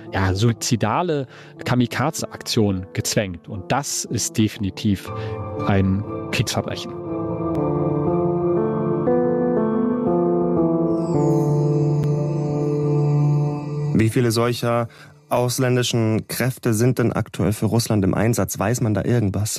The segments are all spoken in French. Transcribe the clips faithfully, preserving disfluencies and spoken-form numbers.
ja, suizidale Kamikaze-Aktion gezwängt. Und das ist definitiv ein Kriegsverbrechen. Wie viele solcher ausländischen Kräfte sind denn aktuell für Russland im Einsatz? Weiß man da irgendwas?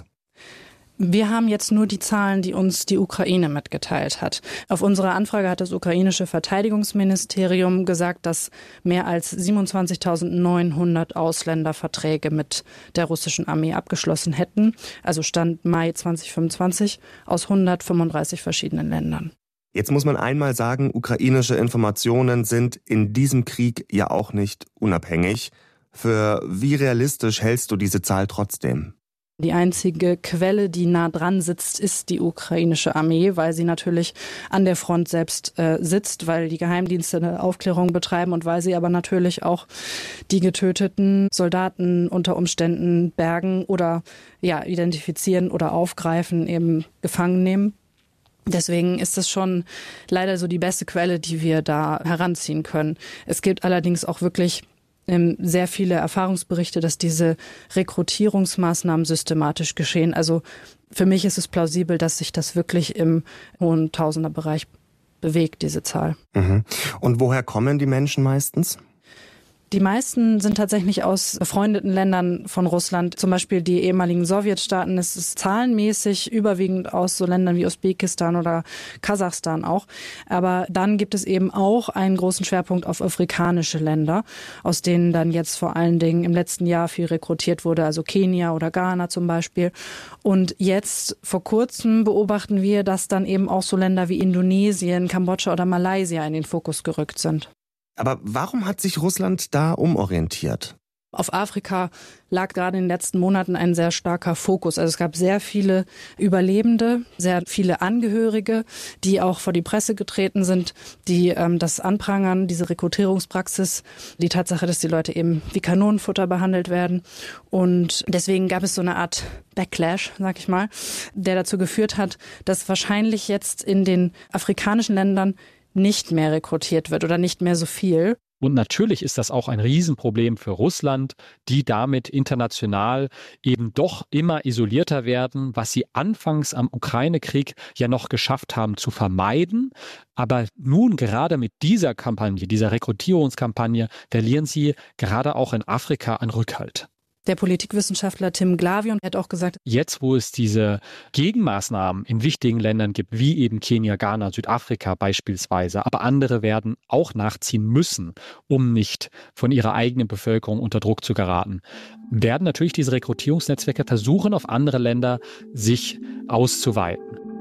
Wir haben jetzt nur die Zahlen, die uns die Ukraine mitgeteilt hat. Auf unsere Anfrage hat das ukrainische Verteidigungsministerium gesagt, dass mehr als siebenundzwanzigtausendneunhundert Ausländer Verträge mit der russischen Armee abgeschlossen hätten. Also Stand Mai zweitausendfünfundzwanzig aus hundertfünfunddreißig verschiedenen Ländern. Jetzt muss man einmal sagen, ukrainische Informationen sind in diesem Krieg ja auch nicht unabhängig. Für wie realistisch hältst du diese Zahl trotzdem? Die einzige Quelle, die nah dran sitzt, ist die ukrainische Armee, weil sie natürlich an der Front selbst äh, sitzt, weil die Geheimdienste eine Aufklärung betreiben und weil sie aber natürlich auch die getöteten Soldaten unter Umständen bergen oder ja identifizieren oder aufgreifen, eben gefangen nehmen. Deswegen ist es schon leider so die beste Quelle, die wir da heranziehen können. Es gibt allerdings auch wirklich ähm, sehr viele Erfahrungsberichte, dass diese Rekrutierungsmaßnahmen systematisch geschehen. Also für mich ist es plausibel, dass sich das wirklich im hohen Tausenderbereich bewegt, diese Zahl. Mhm. Und woher kommen die Menschen meistens? Die meisten sind tatsächlich aus befreundeten Ländern von Russland, zum Beispiel die ehemaligen Sowjetstaaten. Es ist zahlenmäßig überwiegend aus so Ländern wie Usbekistan oder Kasachstan auch. Aber dann gibt es eben auch einen großen Schwerpunkt auf afrikanische Länder, aus denen dann jetzt vor allen Dingen im letzten Jahr viel rekrutiert wurde, also Kenia oder Ghana zum Beispiel. Und jetzt vor kurzem beobachten wir, dass dann eben auch so Länder wie Indonesien, Kambodscha oder Malaysia in den Fokus gerückt sind. Aber warum hat sich Russland da umorientiert? Auf Afrika lag gerade in den letzten Monaten ein sehr starker Fokus. Also es gab sehr viele Überlebende, sehr viele Angehörige, die auch vor die Presse getreten sind, die ähm, das anprangern, diese Rekrutierungspraxis, die Tatsache, dass die Leute eben wie Kanonenfutter behandelt werden. Und deswegen gab es so eine Art Backlash, sag ich mal, der dazu geführt hat, dass wahrscheinlich jetzt in den afrikanischen Ländern nicht mehr rekrutiert wird oder nicht mehr so viel. Und natürlich ist das auch ein Riesenproblem für Russland, die damit international eben doch immer isolierter werden, was sie anfangs am Ukraine-Krieg ja noch geschafft haben zu vermeiden. Aber nun gerade mit dieser Kampagne, dieser Rekrutierungskampagne, verlieren sie gerade auch in Afrika an Rückhalt. Der Politikwissenschaftler Tim Glavion hat auch gesagt, jetzt, wo es diese Gegenmaßnahmen in wichtigen Ländern gibt, wie eben Kenia, Ghana, Südafrika beispielsweise, aber andere werden auch nachziehen müssen, um nicht von ihrer eigenen Bevölkerung unter Druck zu geraten, werden natürlich diese Rekrutierungsnetzwerke versuchen, auf andere Länder sich auszuweiten.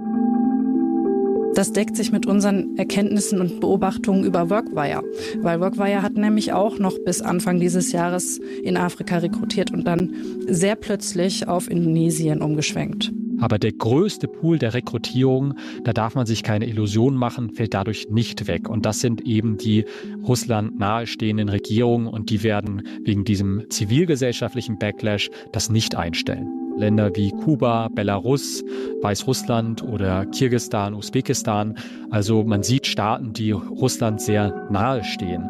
Das deckt sich mit unseren Erkenntnissen und Beobachtungen über Workwire. Weil Workwire hat nämlich auch noch bis Anfang dieses Jahres in Afrika rekrutiert und dann sehr plötzlich auf Indonesien umgeschwenkt. Aber der größte Pool der Rekrutierung, da darf man sich keine Illusionen machen, fällt dadurch nicht weg. Und das sind eben die Russland nahestehenden Regierungen und die werden wegen diesem zivilgesellschaftlichen Backlash das nicht einstellen. Länder wie Kuba, Belarus, Weißrussland oder Kirgisistan, Usbekistan. Also man sieht Staaten, die Russland sehr nahe stehen.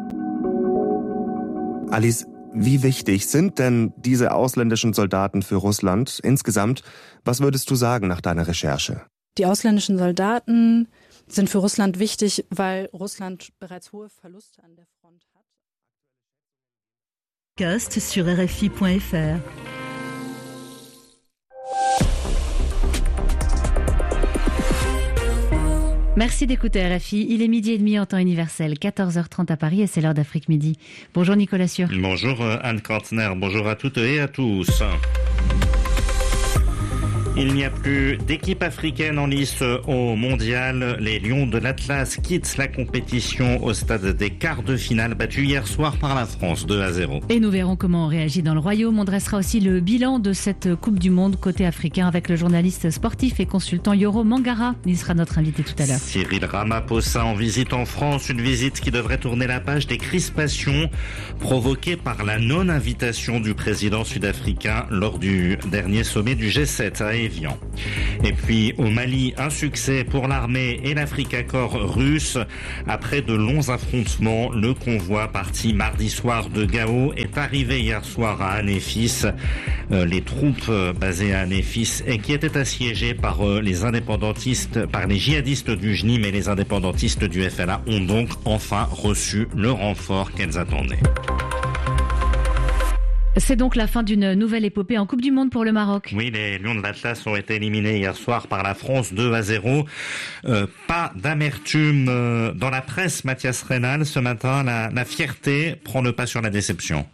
Alice, wie wichtig sind denn diese ausländischen Soldaten für Russland insgesamt? Was würdest du sagen nach deiner Recherche? Die ausländischen Soldaten sind für Russland wichtig, weil Russland bereits hohe Verluste an der Front hat. Gast sur R F I point F R. Merci d'écouter R F I. Il est midi et demi en temps universel, quatorze heures trente à Paris et c'est l'heure d'Afrique Midi. Bonjour Nicolas Sûr. Bonjour Anne Kortner, bonjour à toutes et à tous. Il n'y a plus d'équipe africaine en lice au mondial. Les Lions de l'Atlas quittent la compétition au stade des quarts de finale, battus hier soir par la France deux à zéro. Et nous verrons comment on réagit dans le Royaume. On dressera aussi le bilan de cette Coupe du Monde côté africain avec le journaliste sportif et consultant Yoro Mangara. Il sera notre invité tout à l'heure. Cyril Ramaphosa en visite en France, une visite qui devrait tourner la page des crispations provoquées par la non-invitation du président sud-africain lors du dernier sommet du G sept à Évian. Et puis au Mali, un succès pour l'armée et l'Africa Corps russe. Après de longs affrontements, le convoi parti mardi soir de Gao est arrivé hier soir à Anéfis. Euh, les troupes basées à Anéfis et qui étaient assiégées par euh, les indépendantistes, par les djihadistes du J N I M et les indépendantistes du F L A ont donc enfin reçu le renfort qu'elles attendaient. C'est donc la fin d'une nouvelle épopée en Coupe du Monde pour le Maroc. Oui, les Lions de l'Atlas ont été éliminés hier soir par la France deux à zéro. Euh, pas d'amertume euh, dans la presse, Mathias Reynal. Ce matin, la, la fierté prend le pas sur la déception.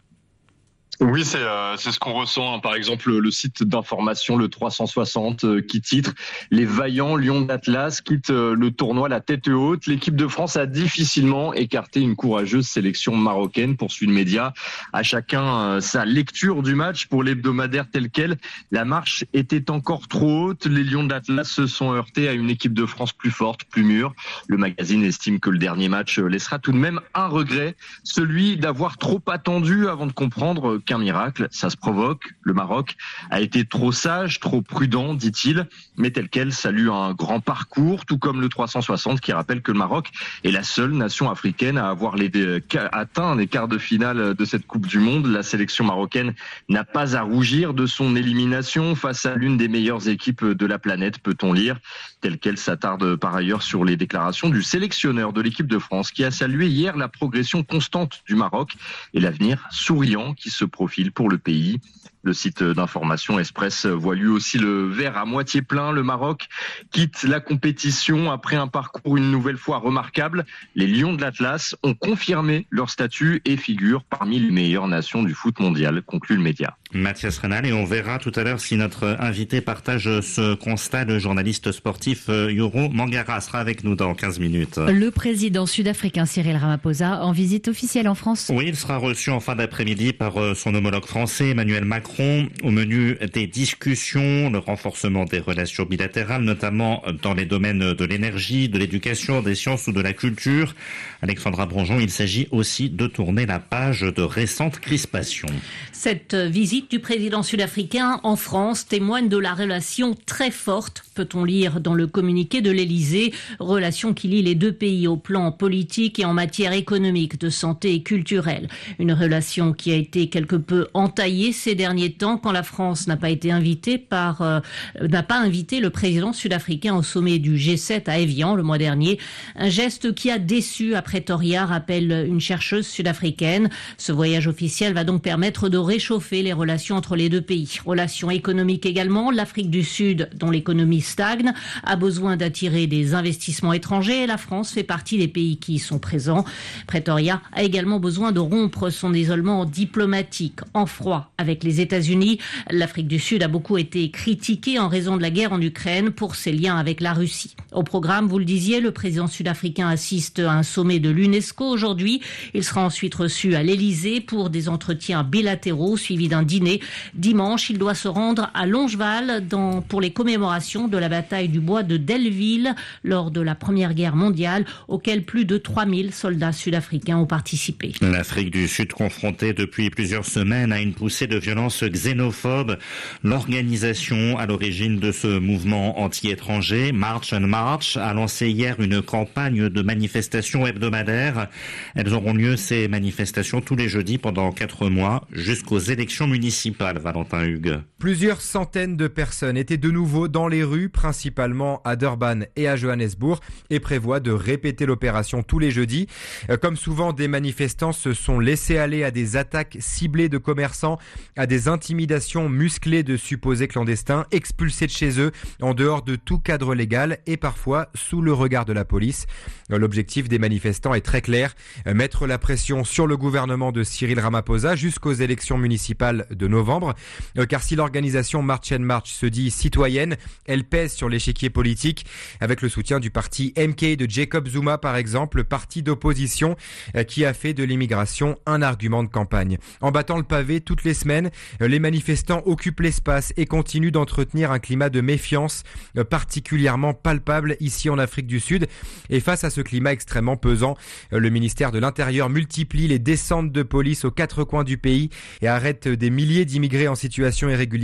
Oui, c'est euh, c'est ce qu'on ressent. Hein. Par exemple, le site d'information, le trois cent soixante, euh, qui titre « Les vaillants Lions d'Atlas quittent euh, le tournoi la tête haute. L'équipe de France a difficilement écarté une courageuse sélection marocaine », poursuit le média. À chacun euh, sa lecture du match. Pour l'hebdomadaire tel quel, la marche était encore trop haute. Les Lions d'Atlas se sont heurtés à une équipe de France plus forte, plus mûre. Le magazine estime que le dernier match laissera tout de même un regret, celui d'avoir trop attendu avant de comprendre qu'un miracle, ça se provoque. Le Maroc a été trop sage, trop prudent, dit-il, mais tel quel salue un grand parcours, tout comme le trois cent soixante qui rappelle que le Maroc est la seule nation africaine à avoir les, atteint les quarts de finale de cette Coupe du Monde. La sélection marocaine n'a pas à rougir de son élimination face à l'une des meilleures équipes de la planète, peut-on lire. Tel quel s'attarde par ailleurs sur les déclarations du sélectionneur de l'équipe de France qui a salué hier la progression constante du Maroc et l'avenir souriant qui se profile pour le pays. Le site d'information Express voit lui aussi le verre à moitié plein. Le Maroc quitte la compétition après un parcours une nouvelle fois remarquable. Les Lions de l'Atlas ont confirmé leur statut et figurent parmi les meilleures nations du foot mondial, conclut le média. Mathias Reynal, et on verra tout à l'heure si notre invité partage ce constat. Le journaliste sportif Yoro Mangara sera avec nous dans quinze minutes. Le président sud-africain Cyril Ramaphosa en visite officielle en France. Oui, il sera reçu en fin d'après-midi par son homologue français Emmanuel Macron. Au menu des discussions, le renforcement des relations bilatérales, notamment dans les domaines de l'énergie, de l'éducation, des sciences ou de la culture. Alexandra Bronjon, il s'agit aussi de tourner la page de récentes crispations. Cette visite du président sud-africain en France témoigne de la relation très forte, peut-on lire dans le communiqué de l'Élysée, relation qui lie les deux pays au plan politique et en matière économique, de santé et culturelle. Une relation qui a été quelque peu entaillée ces derniers temps quand la France n'a pas été invitée par euh, n'a pas invité le président sud-africain au sommet du G sept à Évian le mois dernier. Un geste qui a déçu à Pretoria, rappelle une chercheuse sud-africaine. Ce voyage officiel va donc permettre de réchauffer les relations entre les deux pays. Relations économiques également. L'Afrique du Sud, dont l'économie stagne, a besoin d'attirer des investissements étrangers et la France fait partie des pays qui y sont présents. Pretoria a également besoin de rompre son isolement diplomatique en froid avec les États-Unis. L'Afrique du Sud a beaucoup été critiquée en raison de la guerre en Ukraine pour ses liens avec la Russie. Au programme, vous le disiez, le président sud-africain assiste à un sommet de l'UNESCO aujourd'hui. Il sera ensuite reçu à l'Élysée pour des entretiens bilatéraux suivis d'un dîner. Dimanche, il doit se rendre à Longeval dans, pour les commémorations de la bataille du bois de Delville lors de la Première Guerre mondiale, auquel plus de trois mille soldats sud-africains ont participé. L'Afrique du Sud confrontée depuis plusieurs semaines à une poussée de violence xénophobe. L'organisation à l'origine de ce mouvement anti-étranger, March and March, a lancé hier une campagne de manifestations hebdomadaires. Elles auront lieu, ces manifestations, tous les jeudis pendant quatre mois jusqu'aux élections municipales. Valentin Hugues. Plusieurs centaines de personnes étaient de nouveau dans les rues, principalement à Durban et à Johannesburg, et prévoient de répéter l'opération tous les jeudis. Comme souvent, des manifestants se sont laissés aller à des attaques ciblées de commerçants, à des intimidations musclées de supposés clandestins, expulsés de chez eux, en dehors de tout cadre légal et parfois sous le regard de la police. L'objectif des manifestants est très clair, mettre la pression sur le gouvernement de Cyril Ramaphosa jusqu'aux élections municipales de novembre. Car si l'organisation March and March se dit citoyenne, elle pèse sur l'échiquier politique, avec le soutien du parti M K de Jacob Zuma par exemple, parti d'opposition qui a fait de l'immigration un argument de campagne. En battant le pavé toutes les semaines, les manifestants occupent l'espace et continuent d'entretenir un climat de méfiance particulièrement palpable ici en Afrique du Sud. Et face à ce climat extrêmement pesant, le ministère de l'Intérieur multiplie les descentes de police aux quatre coins du pays et arrête des milliers d'immigrés en situation irrégulière.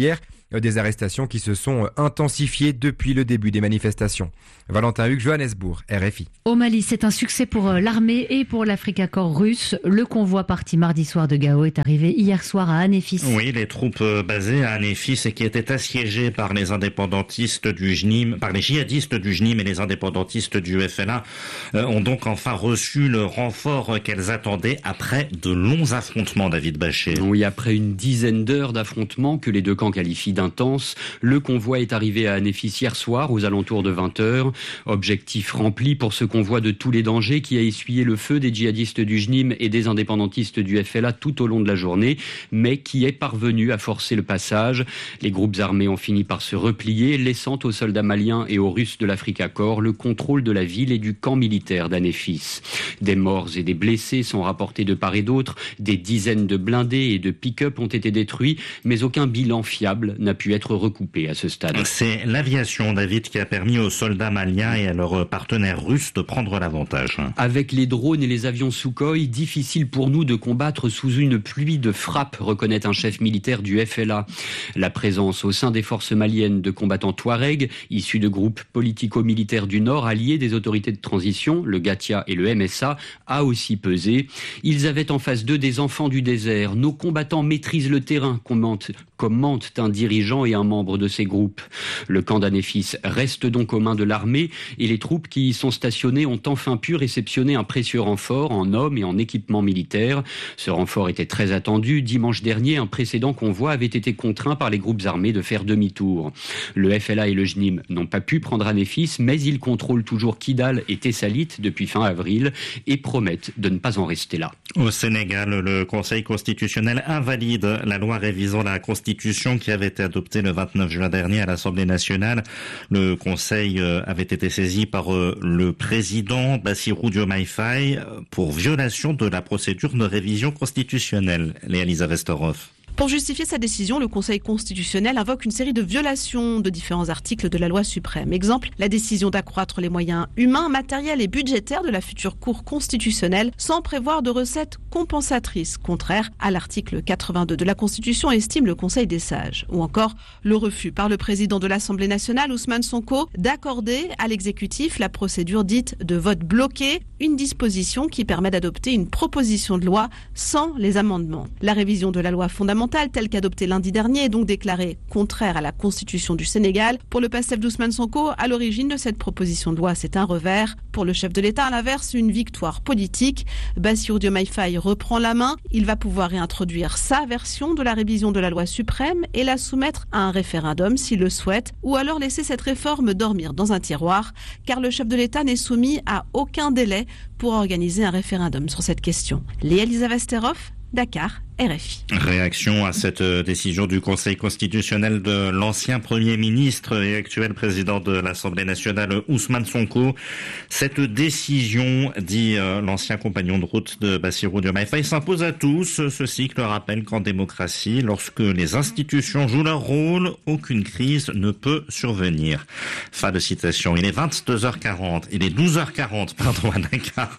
Des arrestations qui se sont intensifiées depuis le début des manifestations. Valentin Hugues, Johannesburg, R F I. Au Mali, c'est un succès pour l'armée et pour l'Africa Corps russe. Le convoi parti mardi soir de Gao est arrivé hier soir à Anéfis. Oui, les troupes basées à Anéfis et qui étaient assiégées par les indépendantistes du J N I M, par les djihadistes du J N I M et les indépendantistes du F L A ont donc enfin reçu le renfort qu'elles attendaient après de longs affrontements, David Bachet. Oui, après une dizaine d'heures d'affrontements que les deux camps qualifient d'intenses, le convoi est arrivé à Anéfis hier soir aux alentours de vingt heures. Objectif rempli pour ce convoi de tous les dangers qui a essuyé le feu des djihadistes du J N I M et des indépendantistes du F L A tout au long de la journée, mais qui est parvenu à forcer le passage. Les groupes armés ont fini par se replier, laissant aux soldats maliens et aux Russes de l'Africa Corps le contrôle de la ville et du camp militaire d'Anéfis. Des morts et des blessés sont rapportés de part et d'autre, des dizaines de blindés et de pick-up ont été détruits, mais aucun bilan fiable n'a pu être recoupé à ce stade. C'est l'aviation, David, qui a permis aux soldats maliens et à leurs partenaires russes de prendre l'avantage. Avec les drones et les avions Sukhoi, difficile pour nous de combattre sous une pluie de frappes, reconnaît un chef militaire du F L A. La présence au sein des forces maliennes de combattants Touareg, issus de groupes politico-militaires du Nord, alliés des autorités de transition, le Gatia et le M S A, a aussi pesé. Ils avaient en face d'eux des enfants du désert. Nos combattants maîtrisent le terrain, commente, commente un dirigeant et un membre de ces groupes. Le camp d'Anéfis reste donc aux mains de l'armée et les troupes qui y sont stationnées ont enfin pu réceptionner un précieux renfort en hommes et en équipement militaire. Ce renfort était très attendu. Dimanche dernier, un précédent convoi avait été contraint par les groupes armés de faire demi-tour. Le F L A et le J N I M n'ont pas pu prendre Anéfis, mais ils contrôlent toujours Kidal et Tessalit depuis fin avril et promettent de ne pas en rester là. Au Sénégal, le Conseil constitutionnel invalide la loi révisant la Constitution qui avait été adoptée le vingt-neuf juin dernier à l'Assemblée nationale. Le Conseil avait été saisi par le président Bassirou Diomaye Faye pour violation de la procédure de révision constitutionnelle. Léa Lisa Vesterhoff. Pour justifier sa décision, le Conseil constitutionnel invoque une série de violations de différents articles de la loi suprême. Exemple, la décision d'accroître les moyens humains, matériels et budgétaires de la future Cour constitutionnelle sans prévoir de recettes compensatrices, contraire à l'article quatre-vingt-deux de la Constitution, estime le Conseil des sages. Ou encore, le refus par le président de l'Assemblée nationale, Ousmane Sonko, d'accorder à l'exécutif la procédure dite de vote bloqué, une disposition qui permet d'adopter une proposition de loi sans les amendements. La révision de la loi fondamentale telle qu'adoptée lundi dernier est donc déclarée contraire à la Constitution du Sénégal. Pour le PASTEF d'Ousmane Sonko, à l'origine de cette proposition de loi, c'est un revers. Pour le chef de l'État, à l'inverse, une victoire politique. Bassirou Diomaye Faye reprend la main. Il va pouvoir réintroduire sa version de la révision de la loi suprême et la soumettre à un référendum s'il le souhaite, ou alors laisser cette réforme dormir dans un tiroir, car le chef de l'État n'est soumis à aucun délai pour organiser un référendum sur cette question. Léa Lisa Vesterhoff, Dakar, R F I. Réaction à cette décision du Conseil constitutionnel de l'ancien Premier ministre et actuel président de l'Assemblée nationale Ousmane Sonko. Cette décision, dit l'ancien compagnon de route de Bassirou Diomaye Faye, s'impose à tous. Ce cycle rappelle qu'en démocratie, lorsque les institutions jouent leur rôle, aucune crise ne peut survenir. Fin de citation. Il est vingt-deux heures quarante. Il est douze heures quarante, pardon, à Dakar.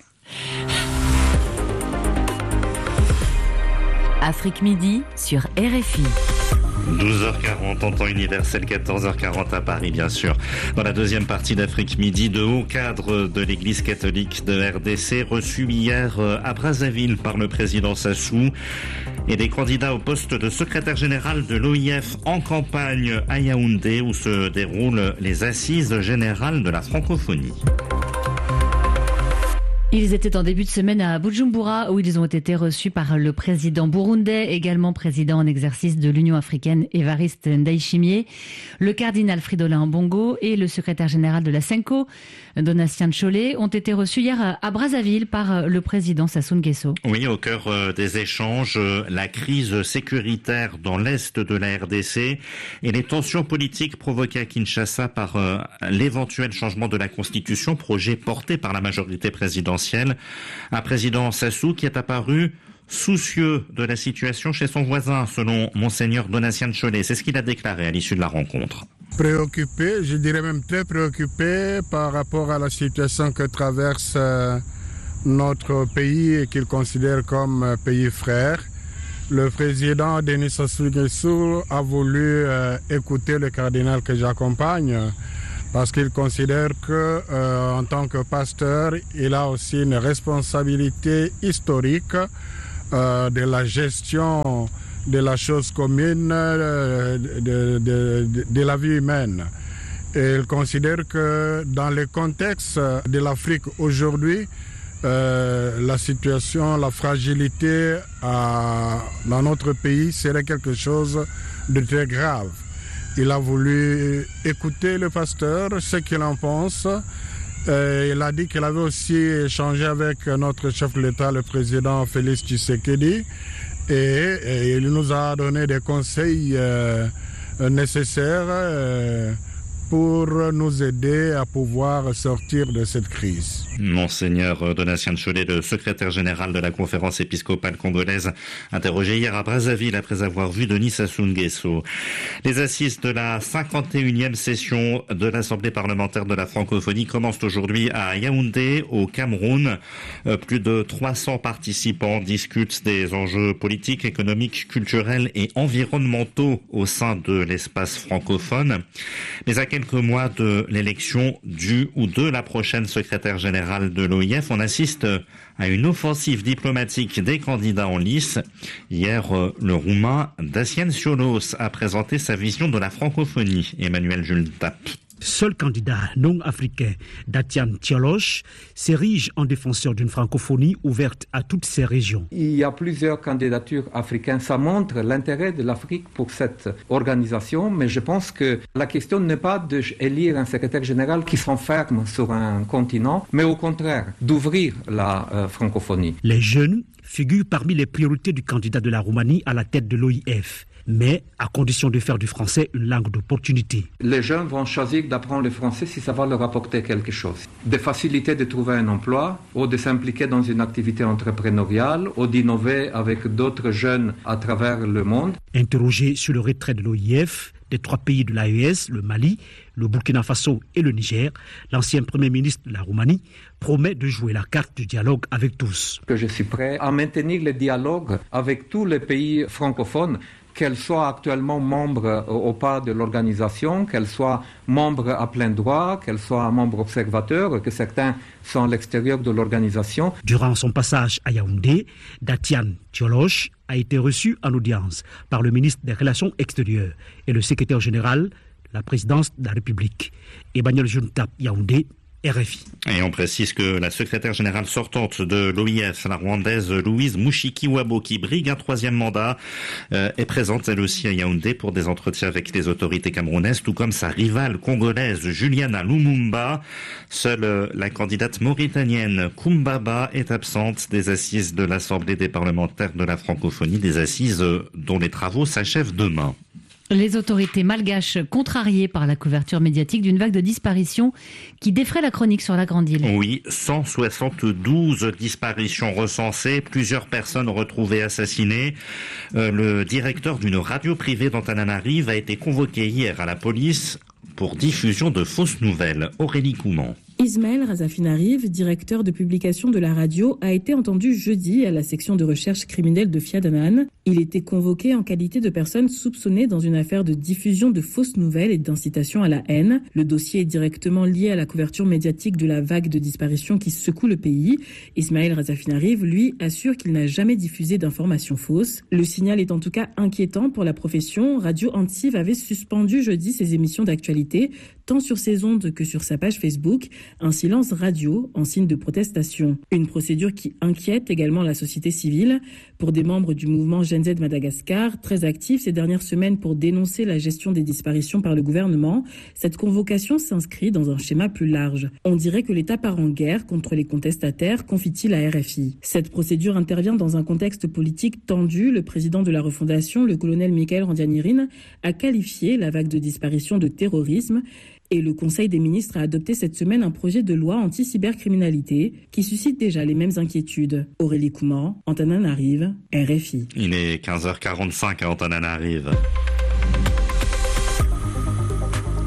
Afrique Midi sur R F I. douze heures quarante en temps universel, quatorze heures quarante à Paris, bien sûr. Dans la deuxième partie d'Afrique Midi, de hauts cadres de l'Église catholique de R D C reçus hier à Brazzaville par le président Sassou et des candidats au poste de secrétaire général de l'O I F en campagne à Yaoundé où se déroulent les assises générales de la francophonie. Ils étaient en début de semaine à Bujumbura où ils ont été reçus par le président burundais, également président en exercice de l'Union africaine Évariste Ndayishimiye, le cardinal Fridolin Mbongo et le secrétaire général de la Senko, Donatien Tcholé, ont été reçus hier à Brazzaville par le président Sassou Nguesso. Oui, au cœur des échanges, la crise sécuritaire dans l'est de la R D C et les tensions politiques provoquées à Kinshasa par l'éventuel changement de la Constitution, projet porté par la majorité présidentielle. Un président Sassou qui est apparu soucieux de la situation chez son voisin, selon Monseigneur Donatien Tcholé. C'est ce qu'il a déclaré à l'issue de la rencontre. Préoccupé, je dirais même très préoccupé par rapport à la situation que traverse notre pays et qu'il considère comme pays frère. le président Denis Sassou Nguesso a voulu euh, écouter le cardinal que j'accompagne parce qu'il considère que, euh, en tant que pasteur, il a aussi une responsabilité historique euh, de la gestion de la chose commune, euh, de, de, de, de la vie humaine. Et il considère que dans le contexte de l'Afrique aujourd'hui, euh, la situation, la fragilité à, dans notre pays serait quelque chose de très grave. Il a voulu écouter le pasteur, ce qu'il en pense. Euh, il a dit qu'il avait aussi échangé avec notre chef de l'État, le président Félix Tshisekedi, et, et il nous a donné des conseils euh, nécessaires euh, pour nous aider à pouvoir sortir de cette crise. Monseigneur Donatien Cholet, le secrétaire général de la conférence épiscopale congolaise, interrogé hier à Brazzaville après avoir vu Denis Sassou Nguesso. Les assises de la cinquante et unième session de l'Assemblée parlementaire de la francophonie commencent aujourd'hui à Yaoundé, au Cameroun. Plus de trois cents participants discutent des enjeux politiques, économiques, culturels et environnementaux au sein de l'espace francophone. Mais à quelques mois de l'élection du ou de la prochaine secrétaire générale de l'O I F, on assiste à une offensive diplomatique des candidats en lice. Hier, le Roumain Dacian Cioloș a présenté sa vision de la francophonie. Emmanuel Jultap. Seul candidat non africain, Dacian Cioloș, s'érige en défenseur d'une francophonie ouverte à toutes ces régions. Il y a plusieurs candidatures africaines. Ça montre l'intérêt de l'Afrique pour cette organisation, mais je pense que la question n'est pas d'élire un secrétaire général qui s'enferme sur un continent, mais au contraire, d'ouvrir la euh, francophonie. Les jeunes figurent parmi les priorités du candidat de la Roumanie à la tête de l'O I F. Mais à condition de faire du français une langue d'opportunité. Les jeunes vont choisir d'apprendre le français si ça va leur apporter quelque chose. Des facilités de trouver un emploi, ou de s'impliquer dans une activité entrepreneuriale, ou d'innover avec d'autres jeunes à travers le monde. Interrogé sur le retrait de l'O I F des trois pays de l'A E S, le Mali, le Burkina Faso et le Niger, l'ancien Premier ministre de la Roumanie promet de jouer la carte du dialogue avec tous. Que je suis prêt à maintenir le dialogue avec tous les pays francophones, qu'elle soit actuellement membre ou pas de l'organisation, qu'elle soit membre à plein droit, qu'elle soit un membre observateur, que certains sont à l'extérieur de l'organisation. Durant son passage à Yaoundé, Dacian Cioloș a été reçu en audience par le ministre des Relations extérieures et le secrétaire général de la présidence de la République. Emmanuel Jultap, Yaoundé, R F I. Et on précise que la secrétaire générale sortante de l'O I F, la rwandaise Louise Mushikiwabo, qui brigue un troisième mandat, euh, est présente elle aussi à Yaoundé pour des entretiens avec les autorités camerounaises, tout comme sa rivale congolaise Juliana Lumumba. Seule euh, la candidate mauritanienne Kumbaba est absente des assises de l'Assemblée des parlementaires de la francophonie, des assises euh, dont les travaux s'achèvent demain. Les autorités malgaches contrariées par la couverture médiatique d'une vague de disparitions qui défraie la chronique sur la Grande Île. Oui, cent soixante-douze disparitions recensées, plusieurs personnes retrouvées assassinées. Euh, le directeur d'une radio privée d'Antananarive a été convoqué hier à la police pour diffusion de fausses nouvelles. Aurélie Couman. Ismaël Razafinarive, directeur de publication de la radio, a été entendu jeudi à la section de recherche criminelle de Fiadanan. Il était convoqué en qualité de personne soupçonnée dans une affaire de diffusion de fausses nouvelles et d'incitation à la haine. Le dossier est directement lié à la couverture médiatique de la vague de disparitions qui secoue le pays. Ismaël Razafinarive, lui, assure qu'il n'a jamais diffusé d'informations fausses. Le signal est en tout cas inquiétant pour la profession. Radio Antive avait suspendu jeudi ses émissions d'actualité, tant sur ses ondes que sur sa page Facebook. Un silence radio en signe de protestation. Une procédure qui inquiète également la société civile. Pour des membres du mouvement Gen Z Madagascar, très actifs ces dernières semaines pour dénoncer la gestion des disparitions par le gouvernement, cette convocation s'inscrit dans un schéma plus large. On dirait que l'État part en guerre contre les contestataires, confie-t-il à R F I. Cette procédure intervient dans un contexte politique tendu. Le président de la refondation, le colonel Michael Randrianirina, a qualifié la vague de disparition de terrorisme. Et le Conseil des ministres a adopté cette semaine un projet de loi anti-cybercriminalité qui suscite déjà les mêmes inquiétudes. Aurélie Couman, Antananarive, R F I. Il est quinze heures quarante-cinq à Antananarive.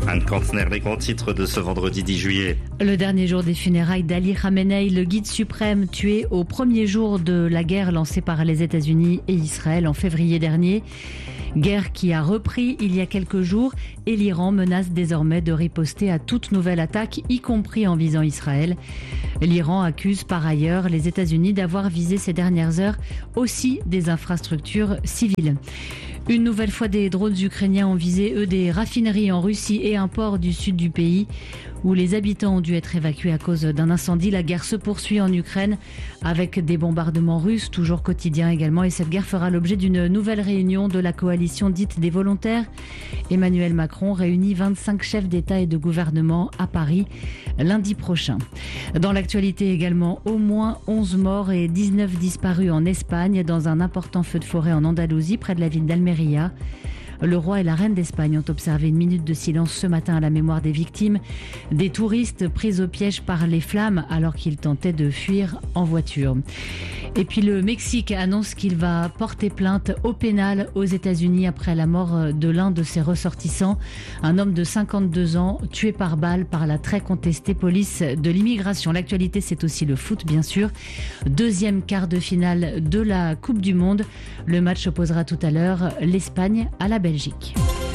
Anne Kantner, les grands titres de ce vendredi dix juillet. Le dernier jour des funérailles d'Ali Khamenei, le guide suprême tué au premier jour de la guerre lancée par les États-Unis et Israël en février dernier. Guerre qui a repris il y a quelques jours et l'Iran menace désormais de riposter à toute nouvelle attaque, y compris en visant Israël. L'Iran accuse par ailleurs les États-Unis d'avoir visé ces dernières heures aussi des infrastructures civiles. Une nouvelle fois, des drones ukrainiens ont visé, eux, des raffineries en Russie et un port du sud du pays où les habitants ont dû être évacués à cause d'un incendie. La guerre se poursuit en Ukraine avec des bombardements russes, toujours quotidiens également. Et cette guerre fera l'objet d'une nouvelle réunion de la coalition dite des volontaires. Emmanuel Macron réunit vingt-cinq chefs d'État et de gouvernement à Paris lundi prochain. Dans l'actualité également, au moins onze morts et dix-neuf disparus en Espagne dans un important feu de forêt en Andalousie, près de la ville d'Almeria. Le roi et la reine d'Espagne ont observé une minute de silence ce matin à la mémoire des victimes, des touristes pris au piège par les flammes alors qu'ils tentaient de fuir en voiture. Et puis le Mexique annonce qu'il va porter plainte au pénal aux États-Unis après la mort de l'un de ses ressortissants, un homme de cinquante-deux ans tué par balle par la très contestée police de l'immigration. L'actualité, c'est aussi le foot, bien sûr. Deuxième quart de finale de la Coupe du Monde. Le match opposera tout à l'heure l'Espagne à la Belgique. Belgique.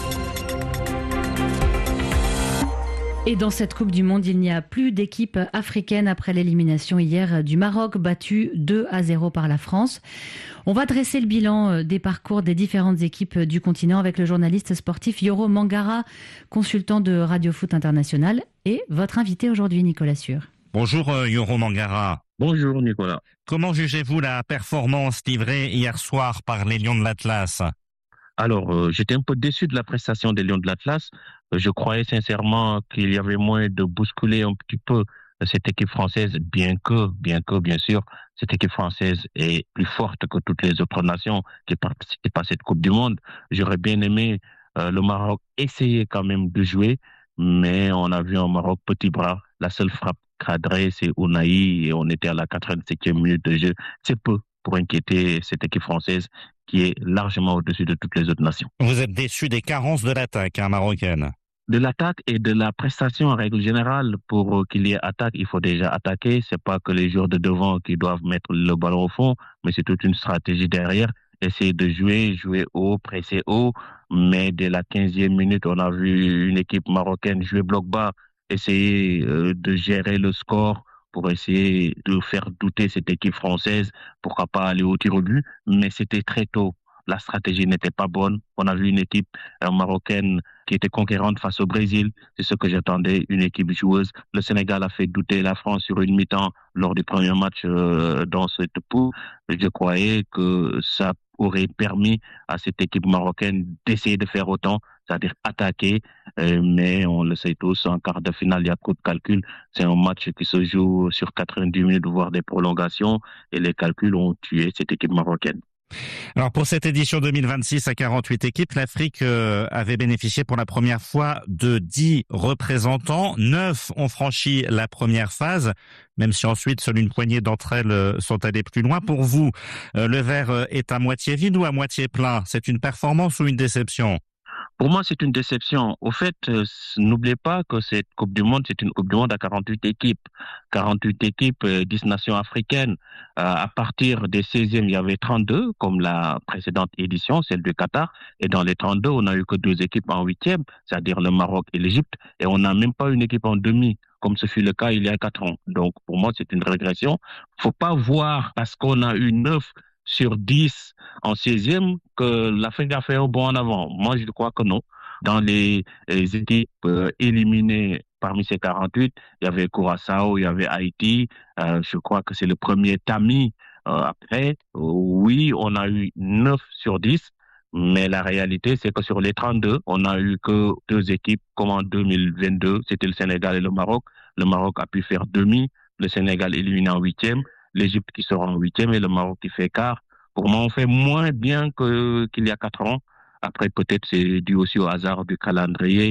Et dans cette Coupe du Monde, il n'y a plus d'équipe africaine après l'élimination hier du Maroc, battu deux à zéro par la France. On va dresser le bilan des parcours des différentes équipes du continent avec le journaliste sportif Yoro Mangara, consultant de Radio Foot International, et votre invité aujourd'hui, Nicolas Sûr. Bonjour Yoro Mangara. Bonjour Nicolas. Comment jugez-vous la performance livrée hier soir par les Lions de l'Atlas ? Alors, euh, j'étais un peu déçu de la prestation des Lions de l'Atlas. Euh, je croyais sincèrement qu'il y avait moyen de bousculer un petit peu cette équipe française, bien que, bien que, bien sûr, cette équipe française est plus forte que toutes les autres nations qui participent à cette Coupe du Monde. J'aurais bien aimé euh, le Maroc essayer quand même de jouer, mais on a vu un Maroc petit bras. La seule frappe cadrée, c'est Ounahi et on était à la quatre-vingt-septième minute de jeu. C'est peu pour inquiéter cette équipe française qui est largement au-dessus de toutes les autres nations. Vous êtes déçu des carences de l'attaque hein, marocaine ? De l'attaque et de la prestation en règle générale. Pour qu'il y ait attaque, il faut déjà attaquer. C'est pas que les joueurs de devant qui doivent mettre le ballon au fond, mais c'est toute une stratégie derrière. Essayer de jouer, jouer haut, presser haut. Mais dès la quinzième minute, on a vu une équipe marocaine jouer bloc bas, essayer euh, de gérer le score pour essayer de faire douter cette équipe française, pourquoi pas aller au tir au but, mais c'était très tôt. La stratégie n'était pas bonne. On a vu une équipe euh, marocaine qui était conquérante face au Brésil. C'est ce que j'attendais, une équipe joueuse. Le Sénégal a fait douter la France sur une mi-temps lors du premier match euh, dans cette poule. Je croyais que ça aurait permis à cette équipe marocaine d'essayer de faire autant, c'est-à-dire attaquer, euh, mais on le sait tous, en quart de finale, il y a trop de calculs. C'est un match qui se joue sur quatre-vingt-dix minutes, voire des prolongations, et les calculs ont tué cette équipe marocaine. Alors pour cette édition deux mille vingt-six à quarante-huit équipes, l'Afrique euh, avait bénéficié pour la première fois de dix représentants. Neuf ont franchi la première phase, même si ensuite seule une poignée d'entre elles euh, sont allées plus loin. Pour vous, euh, le verre euh, est à moitié vide ou à moitié plein ? C'est une performance ou une déception ? Pour moi, c'est une déception. Au fait, euh, n'oubliez pas que cette Coupe du Monde, c'est une Coupe du Monde à quarante-huit équipes. quarante-huit équipes, euh, dix nations africaines. Euh, à partir des seizièmes, il y avait trente-deux, comme la précédente édition, celle du Qatar. Et dans les trente-deux, on n'a eu que deux équipes en huitième, c'est-à-dire le Maroc et l'Égypte. Et on n'a même pas une équipe en demi, comme ce fut le cas il y a quatre ans. Donc, pour moi, c'est une régression. Faut pas voir, parce qu'on a eu neuf sur dix en seizième, que l'Afrique a fait un bond en avant. Moi, je crois que non. Dans les, les équipes euh, éliminées parmi ces quarante-huit, il y avait Curaçao, il y avait Haïti. Euh, je crois que c'est le premier tamis. Euh, après, euh, oui, on a eu neuf sur dix, mais la réalité, c'est que sur les trente-deux, on n'a eu que deux équipes, comme en deux mille vingt-deux, c'était le Sénégal et le Maroc. Le Maroc a pu faire demi, le Sénégal éliminé en huitième, l'Égypte qui sera en huitième et le Maroc qui fait quart. Pour moi, on fait moins bien que, qu'il y a quatre ans. Après, peut-être c'est dû aussi au hasard du calendrier.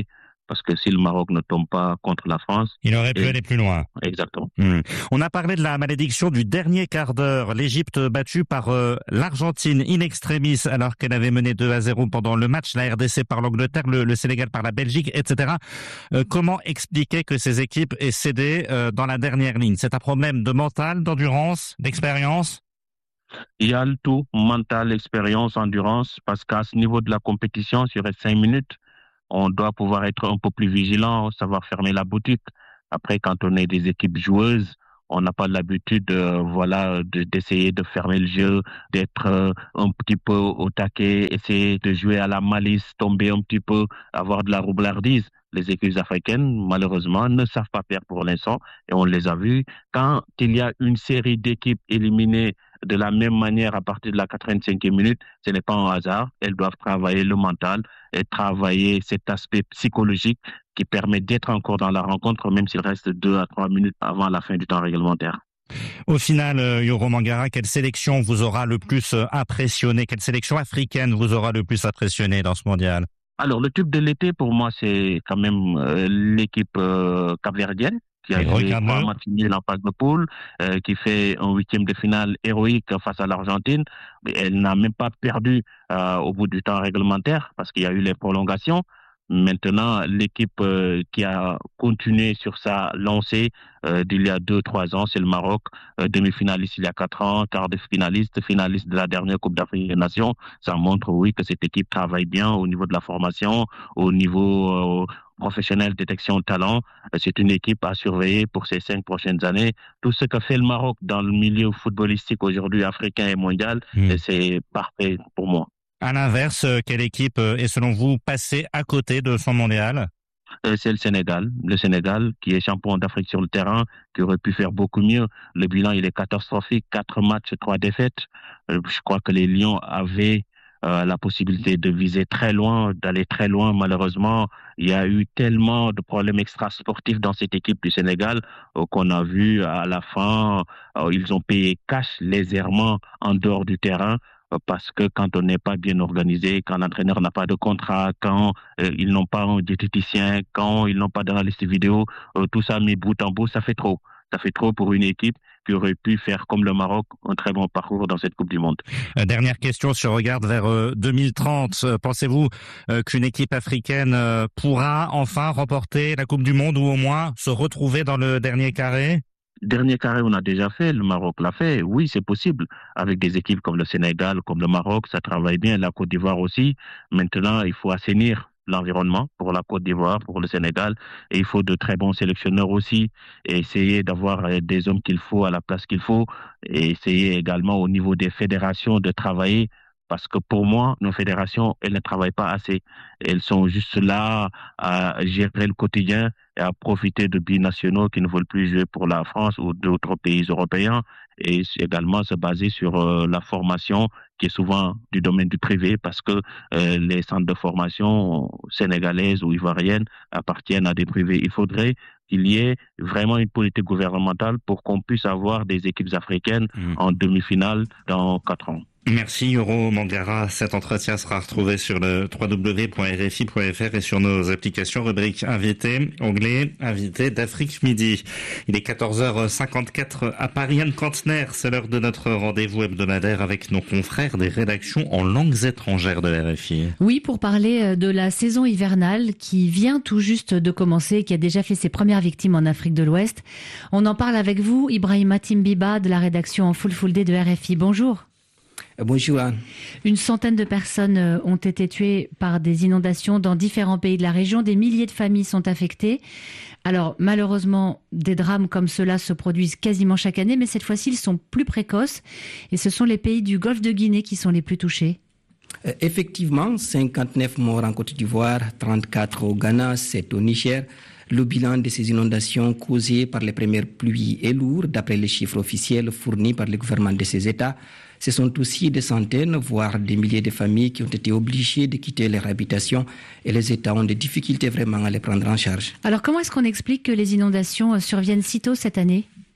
parce que si le Maroc ne tombe pas contre la France... Il aurait pu et... aller plus loin. Exactement. Mmh. On a parlé de la malédiction du dernier quart d'heure. L'Égypte battue par euh, l'Argentine in extremis alors qu'elle avait mené deux à zéro pendant le match, la R D C par l'Angleterre, le, le Sénégal par la Belgique, et cetera. Euh, comment expliquer que ces équipes aient cédé euh, dans la dernière ligne? C'est un problème de mental, d'endurance, d'expérience? Il y a le tout, mental, expérience, endurance, parce qu'à ce niveau de la compétition, sur les cinq minutes, on doit pouvoir être un peu plus vigilant, savoir fermer la boutique. Après, quand on est des équipes joueuses, on n'a pas l'habitude euh, voilà, de, d'essayer de fermer le jeu, d'être euh, un petit peu au taquet, essayer de jouer à la malice, tomber un petit peu, avoir de la roublardise. Les équipes africaines, malheureusement, ne savent pas faire pour l'instant, et on les a vus. Quand il y a une série d'équipes éliminées de la même manière à partir de la quatre-vingt-cinquième minute, ce n'est pas un hasard. Elles doivent travailler le mental et travailler cet aspect psychologique qui permet d'être encore dans la rencontre, même s'il reste deux à trois minutes avant la fin du temps réglementaire. Au final, Yoro Mangara, quelle sélection vous aura le plus impressionné? Quelle sélection africaine vous aura le plus impressionné dans ce mondial? Alors, le tube de l'été, pour moi, c'est quand même euh, l'équipe euh, capverdienne, qui a joué trois matchs nuls en phase de poule, euh, qui fait un huitième de finale héroïque face à l'Argentine. Elle n'a même pas perdu euh, au bout du temps réglementaire, parce qu'il y a eu les prolongations. Maintenant, l'équipe euh, qui a continué sur sa lancée euh, d'il y a deux, trois ans, c'est le Maroc, euh, demi-finaliste il y a quatre ans, quart de finaliste, finaliste de la dernière Coupe d'Afrique des Nations. Ça montre, oui, que cette équipe travaille bien au niveau de la formation, au niveau euh, professionnel, détection de talent. C'est une équipe à surveiller pour ces cinq prochaines années. Tout ce que fait le Maroc dans le milieu footballistique aujourd'hui africain et mondial, mmh. c'est parfait pour moi. À l'inverse, quelle équipe est selon vous passée à côté de son mondial? C'est le Sénégal. Le Sénégal qui est champion d'Afrique sur le terrain, qui aurait pu faire beaucoup mieux. Le bilan, il est catastrophique. Quatre matchs, trois défaites. Je crois que les Lions avaient euh, la possibilité de viser très loin, d'aller très loin. Malheureusement, il y a eu tellement de problèmes extrasportifs dans cette équipe du Sénégal euh, qu'on a vu à la fin, euh, ils ont payé cash légèrement en dehors du terrain. Parce que quand on n'est pas bien organisé, quand l'entraîneur n'a pas de contrat, quand euh, ils n'ont pas un diététicien, quand ils n'ont pas d'analyste vidéo, euh, tout ça mis bout en bout, ça fait trop. Ça fait trop pour une équipe qui aurait pu faire comme le Maroc un très bon parcours dans cette Coupe du Monde. Euh, dernière question, si on regarde vers euh, deux mille trente, euh, pensez-vous euh, qu'une équipe africaine euh, pourra enfin remporter la Coupe du Monde ou au moins se retrouver dans le dernier carré? Dernier carré, on a déjà fait, le Maroc l'a fait. Oui, c'est possible. Avec des équipes comme le Sénégal, comme le Maroc, ça travaille bien. La Côte d'Ivoire aussi. Maintenant, il faut assainir l'environnement pour la Côte d'Ivoire, pour le Sénégal. Et il faut de très bons sélectionneurs aussi. Et essayer d'avoir des hommes qu'il faut à la place qu'il faut. Et essayer également au niveau des fédérations de travailler. Parce que pour moi, nos fédérations, elles ne travaillent pas assez. Elles sont juste là à gérer le quotidien et à profiter de binationaux qui ne veulent plus jouer pour la France ou d'autres pays européens. Et également se baser sur euh, la formation qui est souvent du domaine du privé parce que euh, les centres de formation sénégalaises ou ivoiriennes appartiennent à des privés. Il faudrait qu'il y ait vraiment une politique gouvernementale pour qu'on puisse avoir des équipes africaines mmh. en demi-finale dans quatre ans. Merci Yoro Mangara. Cet entretien sera retrouvé sur le w w w point r f i point f r et sur nos applications rubrique invité, onglet invité d'Afrique Midi. Il est quatorze heures cinquante-quatre à Paris. Anne Kantner, c'est l'heure de notre rendez-vous hebdomadaire avec nos confrères des rédactions en langues étrangères de la R F I. Oui, pour parler de la saison hivernale qui vient tout juste de commencer et qui a déjà fait ses premières victimes en Afrique de l'Ouest. On en parle avec vous, Ibrahima Timbiba de la rédaction en Full Full Day de R F I. Bonjour. Bonjour Anne. Une centaine de personnes ont été tuées par des inondations dans différents pays de la région. Des milliers de familles sont affectées. Alors malheureusement, des drames comme cela se produisent quasiment chaque année, mais cette fois-ci, ils sont plus précoces. Et ce sont les pays du Golfe de Guinée qui sont les plus touchés. Effectivement, cinquante-neuf morts en Côte d'Ivoire, trente-quatre au Ghana, sept au Niger. Le bilan de ces inondations causées par les premières pluies est lourd, d'après les chiffres officiels fournis par le gouvernement de ces États. Ce sont aussi des centaines, voire des milliers de familles qui ont été obligées de quitter leur habitation et les États ont des difficultés vraiment à les prendre en charge. Alors comment est-ce qu'on explique que les inondations surviennent si tôt cette année ?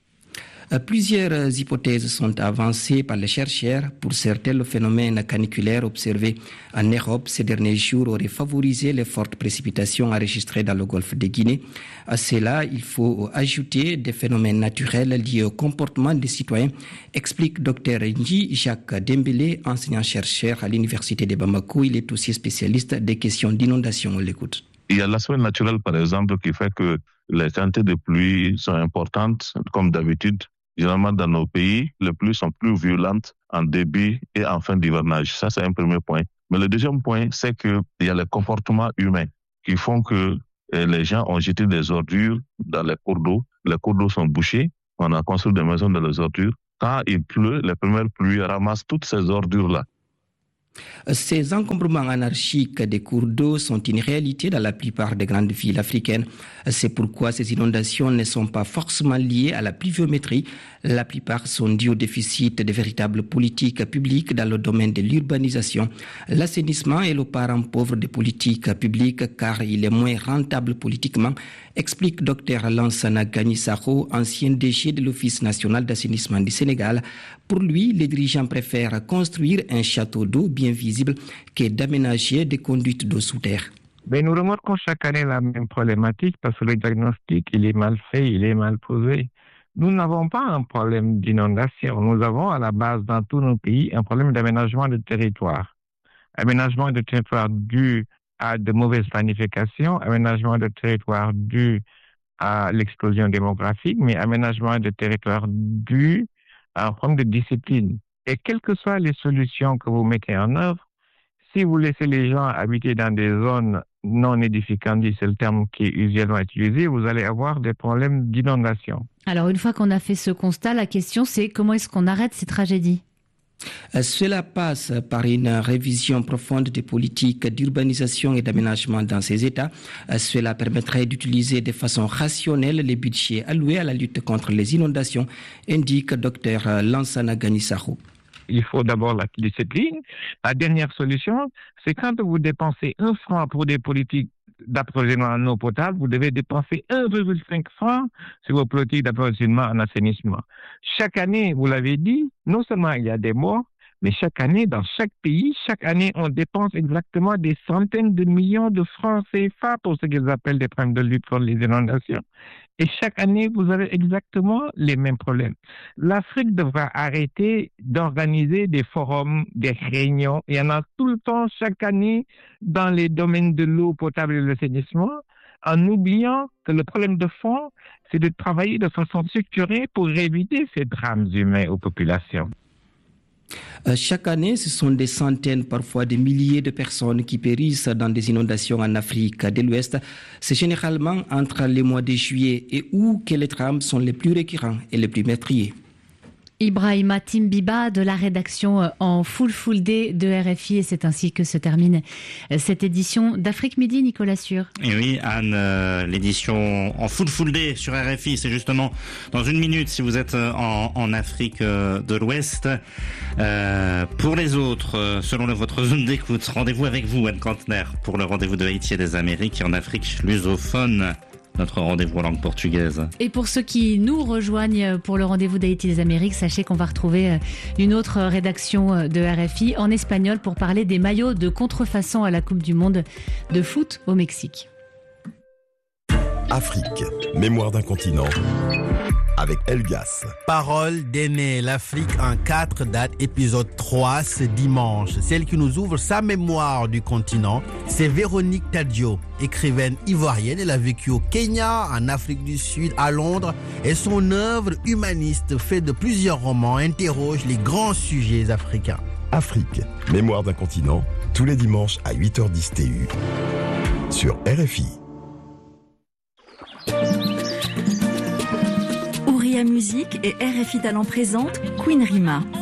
Plusieurs hypothèses sont avancées par les chercheurs. Pour certains, le phénomène caniculaire observé en Europe ces derniers jours aurait favorisé les fortes précipitations enregistrées dans le golfe de Guinée. À cela, il faut ajouter des phénomènes naturels liés au comportement des citoyens, explique Dr Nji Jacques Dembélé, enseignant-chercheur à l'université de Bamako. Il est aussi spécialiste des questions d'inondation. On l'écoute. Il y a l'aspect naturel, par exemple, qui fait que les quantités de pluie sont importantes, comme d'habitude. Généralement, dans nos pays, les pluies sont plus violentes en début et en fin d'hivernage. Ça, c'est un premier point. Mais le deuxième point, c'est qu'il y a les comportements humains qui font que les gens ont jeté des ordures dans les cours d'eau. Les cours d'eau sont bouchés. On a construit des maisons dans les ordures. Quand il pleut, les premières pluies ramassent toutes ces ordures-là. Ces encombrements anarchiques des cours d'eau sont une réalité dans la plupart des grandes villes africaines. C'est pourquoi ces inondations ne sont pas forcément liées à la pluviométrie. La plupart sont dues au déficit de véritables politiques publiques dans le domaine de l'urbanisation. L'assainissement est le parent pauvre des politiques publiques car il est moins rentable politiquement, explique Dr Lansana Gagny-Sakho, ancien D G de l'Office national d'assainissement du Sénégal. Pour lui, les dirigeants préfèrent construire un château d'eau bien visible que d'aménager des conduites d'eau sous terre. Mais nous remarquons chaque année la même problématique parce que le diagnostic, il est mal fait, il est mal posé. Nous n'avons pas un problème d'inondation. Nous avons à la base dans tous nos pays un problème d'aménagement de territoire. Aménagement de territoire dû à de mauvaises planifications, aménagement de territoire dû à l'explosion démographique, mais aménagement de territoire dû à un problème de discipline. Et quelles que soient les solutions que vous mettez en œuvre, si vous laissez les gens habiter dans des zones non édificantes, c'est le terme qui est usuellement utilisé, vous allez avoir des problèmes d'inondation. Alors une fois qu'on a fait ce constat, la question c'est comment est-ce qu'on arrête ces tragédies ? Cela passe par une révision profonde des politiques d'urbanisation et d'aménagement dans ces États. Cela permettrait d'utiliser de façon rationnelle les budgets alloués à la lutte contre les inondations, indique Dr Lansana Gagny-Sakho. Il faut d'abord la discipline. La dernière solution, c'est quand vous dépensez un franc pour des politiques d'approvisionnement en eau potable, vous devez dépenser un virgule cinq francs sur vos politiques d'approvisionnement en assainissement. Chaque année, vous l'avez dit, non seulement il y a des morts, mais chaque année, dans chaque pays, chaque année, on dépense exactement des centaines de millions de francs C F A pour ce qu'ils appellent des problèmes de lutte contre les inondations. Et chaque année, vous avez exactement les mêmes problèmes. L'Afrique devra arrêter d'organiser des forums, des réunions. Il y en a tout le temps, chaque année, dans les domaines de l'eau potable et de l'assainissement, en oubliant que le problème de fond, c'est de travailler de façon structurée pour éviter ces drames humains aux populations. Chaque année, ce sont des centaines, parfois des milliers de personnes qui périssent dans des inondations en Afrique de l'Ouest. C'est généralement entre les mois de juillet et août que les drames sont les plus récurrents et les plus meurtriers. Ibrahima Timbiba de la rédaction en Full Full Day de R F I, et c'est ainsi que se termine cette édition d'Afrique Midi, Nicolas Sûr. Et oui, Anne, euh, l'édition en Full Full Day sur R F I, c'est justement dans une minute si vous êtes en, en Afrique de l'Ouest. Euh, pour les autres, selon le, votre zone d'écoute, rendez-vous avec vous, Anne Kantner, pour le rendez-vous de Haïti et des Amériques en Afrique lusophone. Notre rendez-vous en langue portugaise. Et pour ceux qui nous rejoignent pour le rendez-vous d'Haïti des Amériques, sachez qu'on va retrouver une autre rédaction de R F I en espagnol pour parler des maillots de contrefaçon à la Coupe du Monde de foot au Mexique. Afrique, mémoire d'un continent, avec Elgas. Parole d'Aîné, l'Afrique en quatre dates, épisode trois, ce dimanche. Celle qui nous ouvre sa mémoire du continent, c'est Véronique Tadio, écrivaine ivoirienne. Elle a vécu au Kenya, en Afrique du Sud, à Londres. Et son œuvre humaniste, faite de plusieurs romans, interroge les grands sujets africains. Afrique, mémoire d'un continent, tous les dimanches à huit heures dix T U, sur R F I. Ouria Musique et R F I Talent présente Queen Rima.